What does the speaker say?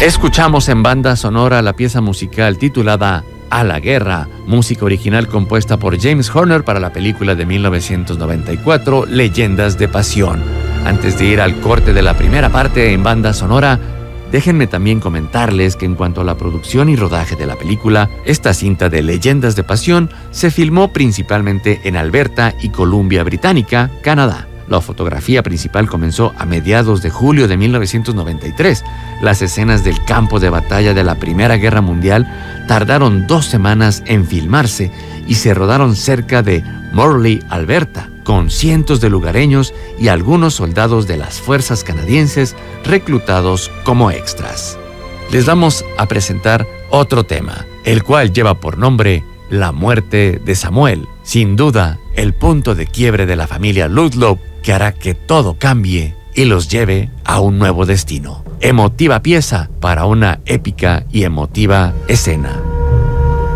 Escuchamos en banda sonora la pieza musical titulada A la Guerra, música original compuesta por James Horner para la película de 1994, Leyendas de Pasión. Antes de ir al corte de la primera parte en banda sonora, déjenme también comentarles que en cuanto a la producción y rodaje de la película, esta cinta de Leyendas de Pasión se filmó principalmente en Alberta y Columbia Británica, Canadá. La fotografía principal comenzó a mediados de julio de 1993. Las escenas del campo de batalla de la Primera Guerra Mundial tardaron 2 semanas en filmarse y se rodaron cerca de Morley, Alberta, con cientos de lugareños y algunos soldados de las fuerzas canadienses reclutados como extras. Les vamos a presentar otro tema, el cual lleva por nombre La muerte de Samuel. Sin duda, el punto de quiebre de la familia Ludlow que hará que todo cambie y los lleve a un nuevo destino. Emotiva pieza para una épica y emotiva escena.